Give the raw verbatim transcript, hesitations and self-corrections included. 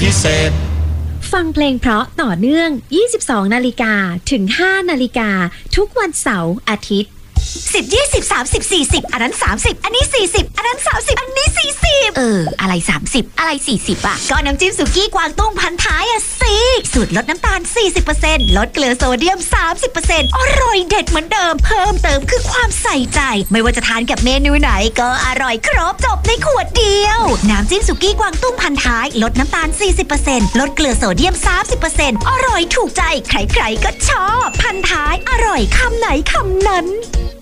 พิเศษฟังเพลงเพราะต่อเนื่องยี่สิบสองนาฬิกาถึงห้านาฬิกาทุกวันเสาร์อาทิตย์สิบ ยี่สิบ สามสิบ สี่สิบอันนั้นสามสิบอันนี้สี่สิบอันนั้นสามสิบอันนี้สี่สิบเอออะไรสามสิบอะไรสี่สิบอ่ะก็น้ำจิ้มสุกี้กวางตุ้งพันท้ายอ่ะสิสูตรลดน้ำตาล สี่สิบเปอร์เซ็นต์ ลดเกลือโซเดียม สามสิบเปอร์เซ็นต์ อร่อยเด็ดเหมือนเดิมเพิ่มเติมคือความใส่ใจไม่ว่าจะทานกับเมนูไหนก็อร่อยครบจบในขวดเดียวน้ำจิ้มสุกี้กวางตุ้งพันท้ายลดน้ำตาล สี่สิบเปอร์เซ็นต์ ลดเกลือโซเดียม สามสิบเปอร์เซ็นต์ อร่อยถูกใจใครๆก็ชอบพันท้ายอร่อยคำไหนคำนั้น